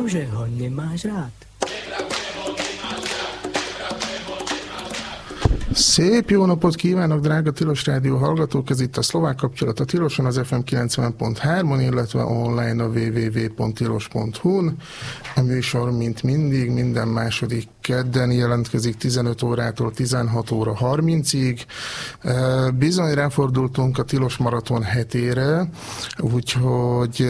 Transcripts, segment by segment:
že ho nemáš rád. Szép jó napot kívánok, drága Tilos Rádió hallgatók! Ez itt a Szlovák Kapcsolat a Tiloson, az FM 90.3-on, illetve online a www.tilos.hu-n. A műsor, mint mindig, minden második kedden jelentkezik 15 órától 16 óra 30-ig. Bizony ráfordultunk a Tilos Maraton hetére, úgyhogy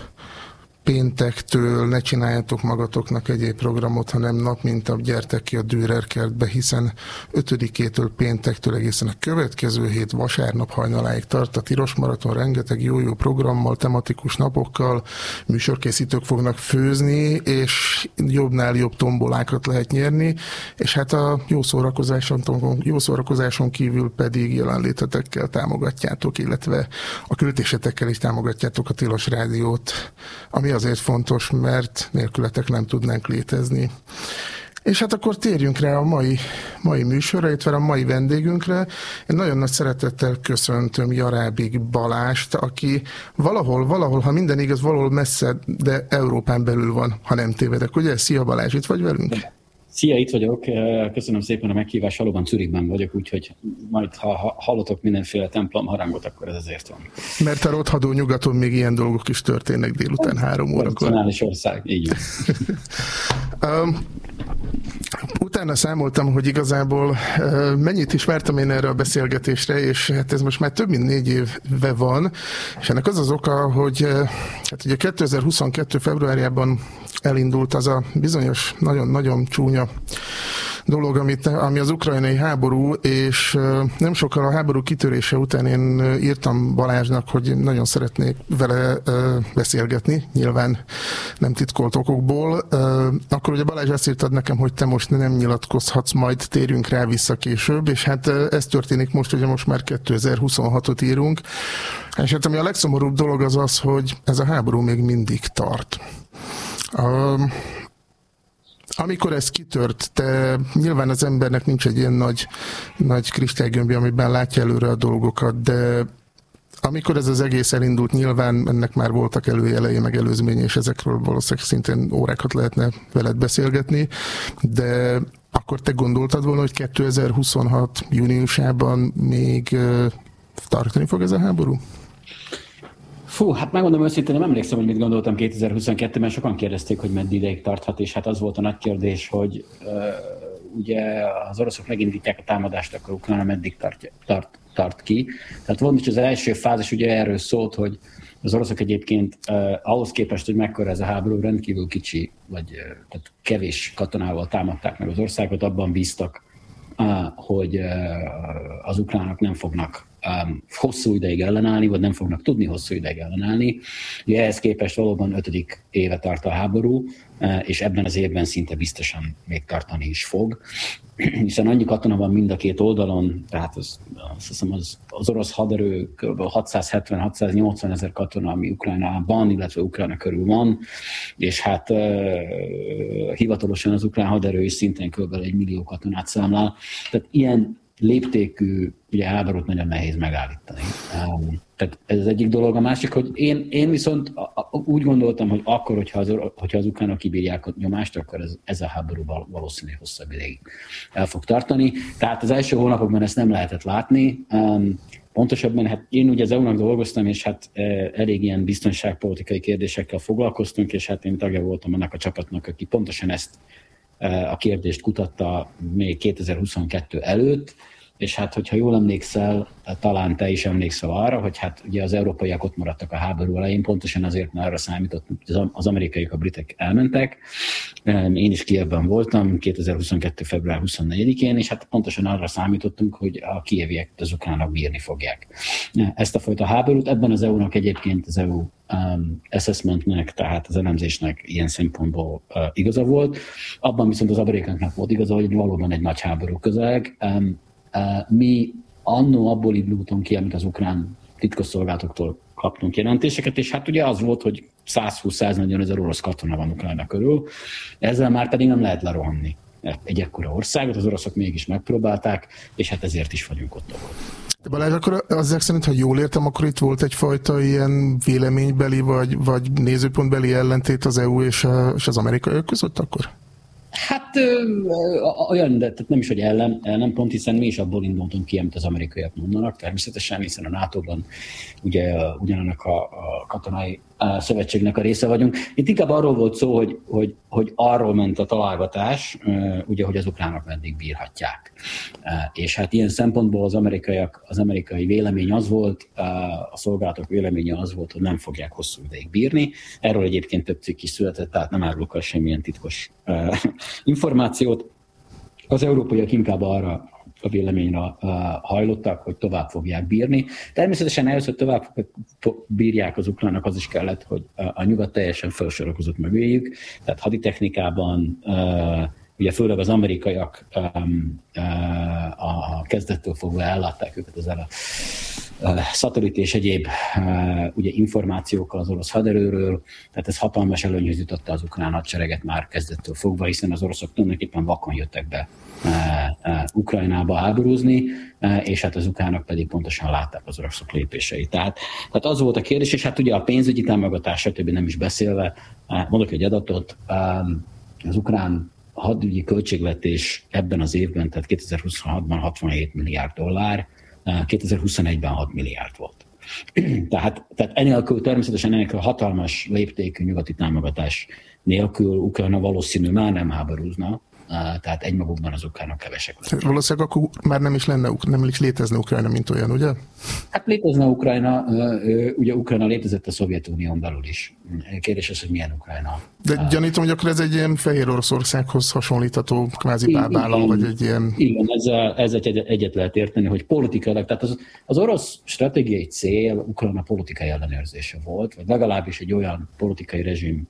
péntektől ne csináljatok magatoknak egyéb programot, hanem nap mint nap gyertek ki a Dürer kertbe, hiszen 5-től péntektől egészen a következő hét vasárnap hajnaláig tart a Tilos Maraton, rengeteg jó programmal, tematikus napokkal, műsorkészítők fognak főzni, és jobbnál jobb tombolákat lehet nyerni, és hát a jó szórakozáson kívül pedig jelenlétetekkel támogatjátok, illetve a költésetekkel is támogatjátok a Tilos Rádiót, ami azért fontos, mert nélkületek nem tudnánk létezni. És hát akkor térjünk rá a mai műsorra, illetve a mai vendégünkre. Én nagyon nagy szeretettel köszöntöm Jarábik Balást, aki valahol, ha minden igaz, valahol messze, de Európán belül van, ha nem tévedek. Ugye? Szia Balázs, itt vagy velünk? Szia, itt vagyok. Köszönöm szépen a meghívást. Valóban Zürichben vagyok, úgyhogy majd ha hallotok mindenféle templom harangot, akkor ez azért van. Mert a rothadó nyugaton még ilyen dolgok is történnek délután 3 órakor. Tradicionális ország, így van. Utána számoltam, hogy igazából mennyit ismertem én erre a beszélgetésre, és hát ez most már több mint 4 éve van, és ennek az az oka, hogy hát ugye 2022. februárjában elindult az a bizonyos, nagyon-nagyon csúnya dolog, ami az ukrajnai háború, és nem sokkal a háború kitörése után én írtam Balázsnak, hogy nagyon szeretnék vele beszélgetni, nyilván nem titkolt okokból. Akkor ugye Balázs azt írtad nekem, hogy te most nem nyilatkozhatsz, majd térjünk rá vissza később, és hát ez történik most, ugye most már 2026-ot írunk, és hát ami a legszomorúbb dolog az az, hogy ez a háború még mindig tart. Amikor ez kitört, nyilván az embernek nincs egy ilyen nagy kristálygömbje, amiben látja előre a dolgokat, de amikor ez az egész elindult, nyilván ennek már voltak előjelei, meg előzménye, és ezekről valószínűleg szintén órákat lehetne veled beszélgetni, de akkor te gondoltad volna, hogy 2026. júniusában még tartani fog ez a háború? Fú, hát megmondom őszintén, nem emlékszem, hogy mit gondoltam 2022-ben, sokan kérdezték, hogy meddig ideig tarthat, és hát az volt a nagy kérdés, hogy ugye az oroszok megindítják a támadást, akkor Ukrajna meddig tart ki. Tehát volt is az első fázis, ugye erről szólt, hogy az oroszok egyébként ahhoz képest, hogy mekkora ez a háború, rendkívül kicsi, vagy tehát kevés katonával támadták meg az országot, abban bíztak, hogy az ukránok nem fognak hosszú ideig ellenállni, vagy nem fognak tudni hosszú ideig ellenállni. Ugye ehhez képest valóban 5. éve tart a háború, és ebben az évben szinte biztosan még tartani is fog. Hiszen annyi katona van mind a két oldalon, tehát azt hiszem az orosz haderő kb. 670-680 ezer katona, ami Ukrajnában, illetve Ukrajna körül van, és hát hivatalosan az ukrán haderő is szintén kb. 1 millió katonát számlál. Tehát ilyen léptékű ugye háborút nagyon nehéz megállítani. Tehát ez az egyik dolog. A másik, hogy én viszont úgy gondoltam, hogy akkor, hogyha az ukránok kibírják a nyomást, akkor ez a háború valószínűleg hosszabb ideig el fog tartani. Tehát az első hónapokban ezt nem lehetett látni. Pontosabban, hát én ugye az EU-nak dolgoztam, és hát elég ilyen biztonságpolitikai kérdésekkel foglalkoztunk, és hát én tagja voltam annak a csapatnak, aki pontosan ezt a kérdést kutatta még 2022 előtt, és hát, hogyha jól emlékszel, talán te is emlékszel arra, hogy hát ugye az európaiak ott maradtak a háború elején, pontosan azért, mert arra számítottunk, hogy az amerikaiak, a britek elmentek. Én is Kijevben voltam 2022. február 24-én, és hát pontosan arra számítottunk, hogy a kijeviek az ukránok bírni fogják ezt a fajta háborút. Ebben az EU-nak egyébként az EU assessmentnek, tehát az elemzésnek ilyen szempontból igaza volt. Abban viszont az amerikaiaknak volt igaza, hogy valóban egy nagy háború közeleg. Mi annó abból indultunk ki, amit az ukrán titkosszolgálatoktól kaptunk jelentéseket, és hát ugye az volt, hogy 120-140 ezer orosz katona van Ukrajna körül, ezzel már pedig nem lehet lerohanni egy ekkora országot, az oroszok mégis megpróbálták, és hát ezért is vagyunk ott, ahol. De Balázs, akkor azért szerint, ha jól értem, akkor itt volt egyfajta ilyen véleménybeli vagy nézőpontbeli ellentét az EU és az amerikaiak között akkor? Hát olyan, de nem is, hogy nem pont, hiszen mi is abból indultunk ki, amit az amerikaiak mondanak, természetesen, hiszen a NATO-ban ugye ugyanannak a katonai szövetségnek a része vagyunk. Itt inkább arról volt szó, hogy arról ment a találgatás, ugye, hogy az ukránok meddig bírhatják. És hát ilyen szempontból az amerikai vélemény az volt, a szolgálatok véleménye az volt, hogy nem fogják hosszú ideig bírni. Erről egyébként több cikk is született, tehát nem árulok el semmilyen titkos információt. Az európaiak inkább arra a véleményre hajlottak, hogy tovább fogják bírni. Természetesen ehhez, hogy tovább bírják az ukránok, az is kellett, hogy a nyugat teljesen felsorakozott mögéjük. Tehát haditechnikában, ugye főleg az amerikaiak a kezdettől fogva ellátták őket ezzel a szatellit és egyéb ugye információkkal az orosz haderőről, tehát ez hatalmas előnyhöz jutotta az ukrán hadsereget már kezdettől fogva, hiszen az oroszok tulajdonképpen vakon jöttek be Ukrajnába háborúzni, és hát az ukránok pedig pontosan látták az oroszok lépéseit. Tehát az volt a kérdés, és hát ugye a pénzügyi támogatás, stb. Nem is beszélve, mondok egy adatot, az ukrán hadügyi költségvetés ebben az évben, tehát 2026-ban 67 milliárd dollár, 2021-ben 6 milliárd volt. Tehát természetesen enélkül hatalmas léptékű nyugati támogatás nélkül Ukrajna valószínű már nem háborúzna, tehát egymagukban az ukránok kevesek lesznek. Valószínűleg akkor már nem is létezne Ukrajna, mint olyan, ugye? Hát létezne Ukrajna, ugye Ukrajna létezett a Szovjetunión belül is. Kérdés az, hogy milyen Ukrajna. De gyanítom, hogy akkor ez egy ilyen Fehér Oroszországhoz hasonlítható kvázi bábállam, vagy egy ilyen... Igen, ezzel egyet lehet érteni, hogy politikailag, tehát az orosz stratégiai cél Ukrajna politikai ellenőrzése volt, vagy legalábbis egy olyan politikai rezsim,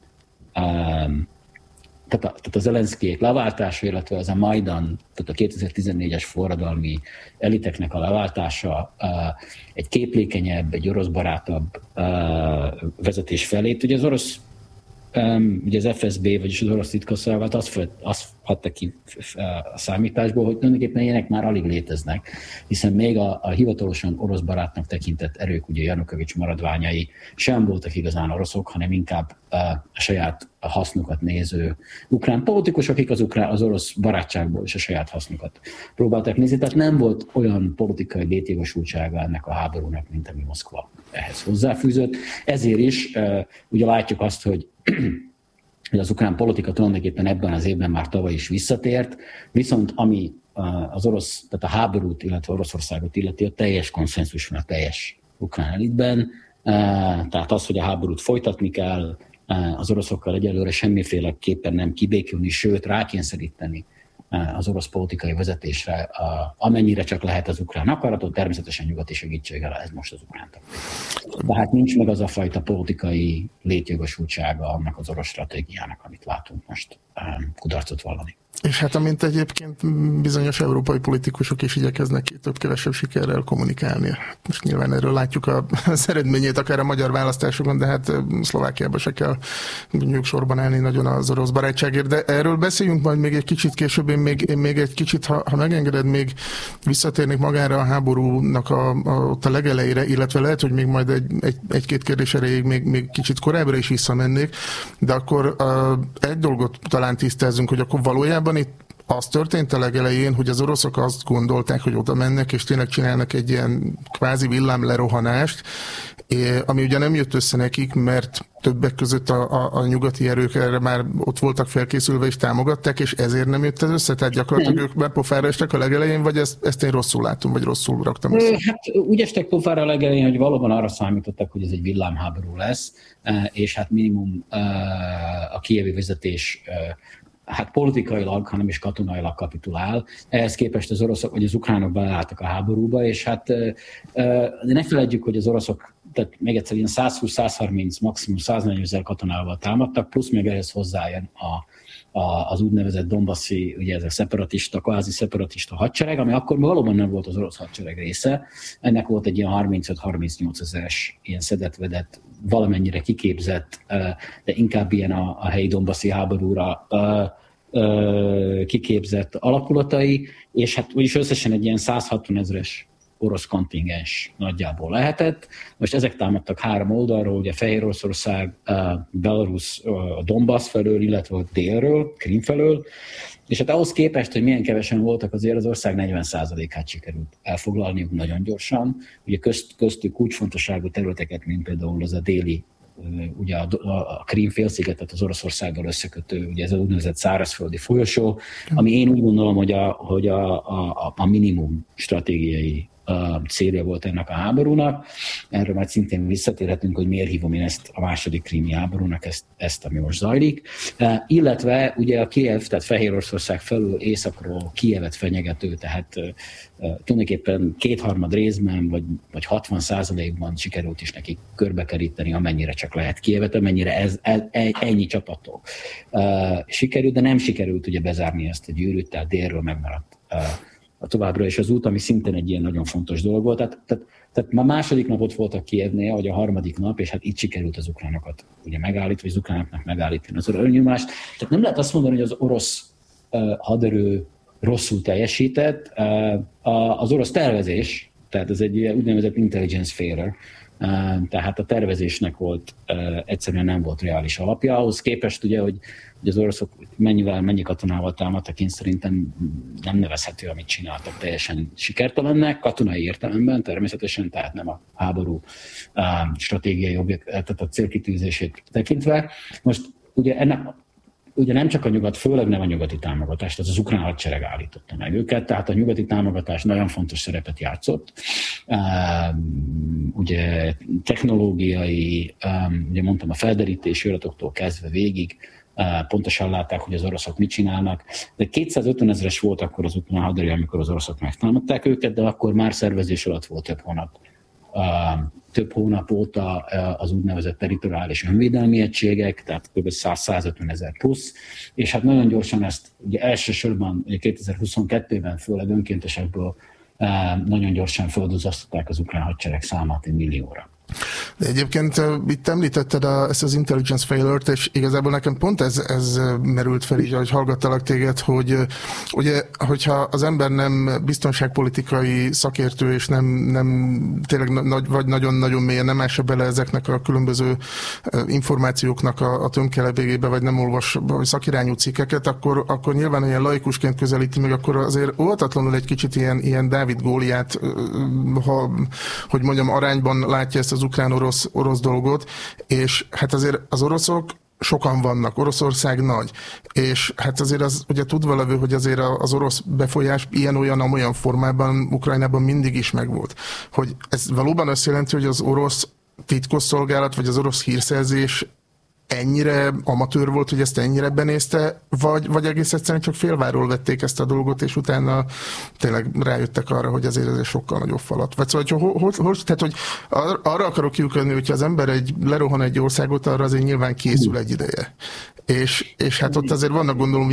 tehát a Zelenszkijék leváltása, illetve az a Majdan, tehát a 2014-es forradalmi eliteknek a leváltása egy képlékenyebb, egy orosz barátabb vezetés felé. Ugye az orosz, ugye az FSB, vagyis az orosz titkosszolgálat azt adta ki a számításból, hogy tulajdonképpen ilyenek már alig léteznek, hiszen még a hivatalosan orosz barátnak tekintett erők, ugye Janukovics maradványai sem voltak igazán oroszok, hanem inkább a saját hasznukat néző ukrán politikusok, akik az orosz barátságból is a saját hasznukat próbálták nézni. Tehát nem volt olyan politikai létjogosultsága ennek a háborúnak, mint ami Moszkva ehhez hozzáfűzött. Ezért is ugye látjuk azt, hogy az ukrán politika tulajdonképpen ebben az évben már tavaly is visszatért, viszont ami az orosz, tehát a háborút, illetve Oroszországot illeti, a teljes konszenzus van a teljes ukrán elitben, tehát az, hogy a háborút folytatni kell, az oroszokkal egyelőre semmiféleképpen nem kibékülni, sőt rákényszeríteni az orosz politikai vezetésre, amennyire csak lehet az ukrán akaratot, természetesen nyugati segítséggel, ez most az ukrán taktika. Tehát nincs meg az a fajta politikai létjogosultsága annak az orosz stratégiának, amit látunk most kudarcot vallani. És hát amint egyébként bizonyos európai politikusok is igyekeznek több-kevesebb sikerrel kommunikálni. Most nyilván erről látjuk az eredményét akár a magyar választásokon, de hát Szlovákiában se kell mondjuk sorban állni nagyon az orosz barátságért. De erről beszéljünk majd még egy kicsit később. Én még egy kicsit, ha megengeded, még visszatérnék magára a háborúnak ott a legelejére, illetve lehet, hogy még majd egy-két kérdés erejéig még kicsit korábbra is visszamennék, de akkor egy dolgot talán tisztázzunk, hogy akkor valójában itt az történt a legelején, hogy az oroszok azt gondolták, hogy oda mennek, és tényleg csinálnak egy ilyen kvázi villámlerohanást, ami ugye nem jött össze nekik, mert többek között a nyugati erők erre már ott voltak felkészülve és támogatták, és ezért nem jött ez össze? Tehát gyakorlatilag ők már pofára estek a legelején, vagy ezt én rosszul látom, vagy rosszul raktam össze? Hát úgy estek pofára a legelején, hogy valóban arra számítottak, hogy ez egy villámháború lesz, és hát minimum a kijevi vezetés hát politikailag, hanem is katonailag kapitulál. Ehhez képest az oroszok, vagy az ukránok beleálltak a háborúba, és hát de ne feledjük, hogy az oroszok, tehát még egyszer ilyen 120-130, maximum 140 000 katonával támadtak, plusz még ehhez hozzájön az úgynevezett Donbassi, ugye ez a szeparatista, kvázi szeparatista hadsereg, ami akkor valóban nem volt az orosz hadsereg része. Ennek volt egy ilyen 35-38 ezeres ilyen szedett-vedett, valamennyire kiképzett, de inkább ilyen a helyi Donbassi háborúra kiképzett alakulatai, és hát úgyis összesen egy ilyen 160 000-es orosz kontingens nagyjából lehetett. Most ezek támadtak 3 oldalról, ugye Fehéroroszország, Belarus a Donbass felől, illetve a délről, Krím felől, és hát ahhoz képest, hogy milyen kevesen voltak, azért az ország 40%-át sikerült elfoglalniuk nagyon gyorsan. Ugye köztük kulcsfontosságú területeket, mint például az a déli, ugye a Krím félszigetet az Oroszországgal összekötő, ugye ez az úgynevezett szárazföldi folyosó, ami én úgy gondolom, hogy a minimum stratégiai célja volt ennek a háborúnak. Erről már szintén visszatérhetünk, hogy miért hívom én ezt a második krími háborúnak, ezt ami most zajlik. Illetve ugye a Kijev, tehát Fehéroroszország felül északról Kijevet fenyegető, tehát tulajdonképpen 2/3 részben, vagy 60%-ban sikerült is neki körbekeríteni, amennyire csak lehet Kijevet, amennyire ennyi csapattól sikerült, de nem sikerült ugye bezárni ezt a gyűrűt, tehát délről megmaradt továbbra is az út, ami szintén egy ilyen nagyon fontos dolog volt. Tehát már második napot voltak Kijevnél, vagy a harmadik nap, és hát itt sikerült az ukránokat ugye megállítani, vagy az ukránoknak megállítani az elnyomást. Tehát nem lehet azt mondani, hogy az orosz haderő rosszul teljesített. Az orosz tervezés, tehát ez egy úgynevezett intelligence failure, tehát a tervezésnek volt, egyszerűen nem volt reális alapja. Ahhoz képest ugye, hogy az oroszok mennyi katonával támadtak, én szerintem nem nevezhető, amit csináltak teljesen sikertelennek, katonai értelemben természetesen, tehát nem a háború stratégiai tehát a célkitűzését tekintve. Most ugye nem csak a nyugat, főleg nem a nyugati támogatás, tehát az ukrán hadsereg állította meg őket, tehát a nyugati támogatás nagyon fontos szerepet játszott. Ugye technológiai, ugye mondtam, a felderítési iratoktól kezdve végig pontosan látták, hogy az oroszok mit csinálnak. De 250 000-es volt akkor az ukrán haderő, amikor az oroszok megtámadták őket, de akkor már szervezés alatt volt több hónap óta az úgynevezett territoriális önvédelmi egységek, tehát kb. 100-150 000 plusz, és hát nagyon gyorsan ezt ugye elsősorban 2022-ben főleg önkéntesekből nagyon gyorsan földozasztották az ukrán hadsereg számát 1 millióra. De egyébként itt említetted ezt az intelligence failure-t, és igazából nekem pont ez merült fel így, ahogy hallgattalak téged, hogy ugye, hogyha az ember nem biztonságpolitikai szakértő, és nem tényleg vagy nagyon-nagyon mélyen nem ássa bele ezeknek a különböző információknak a tömkelebégébe, vagy nem olvas szakirányú cikkeket, akkor nyilván ilyen laikusként közelíti meg, akkor azért óvatatlanul egy kicsit ilyen Dávid Góliát, hogy mondjam, arányban látja ezt az ukrán-orosz dolgot, és hát azért az oroszok sokan vannak, Oroszország nagy, és hát azért az ugye tudva levő, hogy azért az orosz befolyás ilyen-olyan formában Ukrajnában mindig is megvolt. Hogy ez valóban azt jelenti, hogy az orosz titkosszolgálat, vagy az orosz hírszerzés ennyire amatőr volt, hogy ezt ennyire benézte, vagy egész egyszerűen csak félváról vették ezt a dolgot, és utána tényleg rájöttek arra, hogy azért ez egy sokkal nagyobb falat. Vagy szóval, tehát, hogy arra akarok kiukadni, hogyha az ember lerohan egy országot, arra azért nyilván készül egy ideje. És hát ott azért vannak, gondolom,